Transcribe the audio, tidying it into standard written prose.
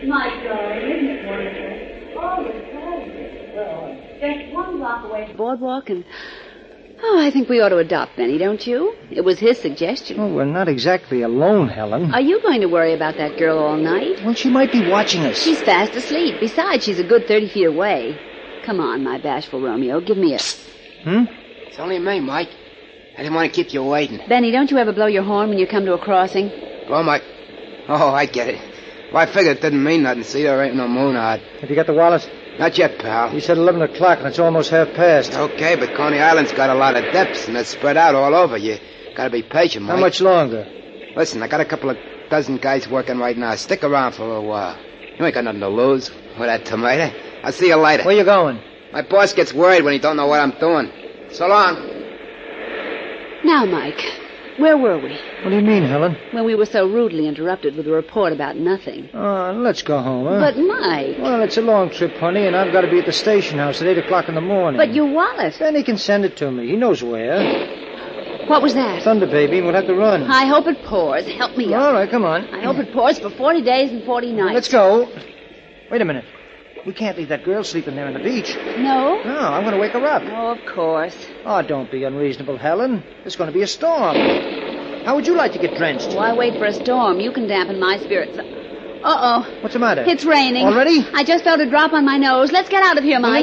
My darling, isn't it wonderful? Oh, it's just one block away from the boardwalk, and... Oh, I think we ought to adopt Benny, don't you? It was his suggestion. Well, we're not exactly alone, Helen. Are you going to worry about that girl all night? Well, she might be watching us. She's fast asleep. Besides, she's a good 30 feet away. Come on, my bashful Romeo. Give me a... It's only me, Mike. I didn't want to keep you waiting. Benny, don't you ever blow your horn when you come to a crossing? Blow my... Oh, I get it. Well, I figured it didn't mean nothing. See, there ain't no moon out. Have you got the wallet? Not yet, pal. You said 11 o'clock, and it's almost half past. Okay, but Coney Island's got a lot of depths, and it's spread out all over. You gotta be patient, Mike. How much longer? Listen, I got a couple of dozen guys working right now. Stick around for a little while. You ain't got nothing to lose with that tomato. I'll see you later. Where you going? My boss gets worried when he don't know what I'm doing. So long. Now, Mike, where were we? What do you mean, Helen? When we were so rudely interrupted with a report about nothing. Let's go home, huh? But, Mike... Well, it's a long trip, honey, and I've got to be at the station house at 8 o'clock in the morning. But your wallet... Then he can send it to me. He knows where. What was that? Thunder, baby. We'll have to run. I hope it pours. Help me up. All right, come on. I hope it pours for 40 days and 40 nights. Let's go. Wait a minute. We can't leave that girl sleeping there on the beach. No? No, I'm going to wake her up. Oh, of course. Oh, don't be unreasonable, Helen. There's going to be a storm. How would you like to get drenched? Why wait for a storm? You can dampen my spirits. Uh-oh. What's the matter? It's raining. Already? I just felt a drop on my nose. Let's get out of here, Mike.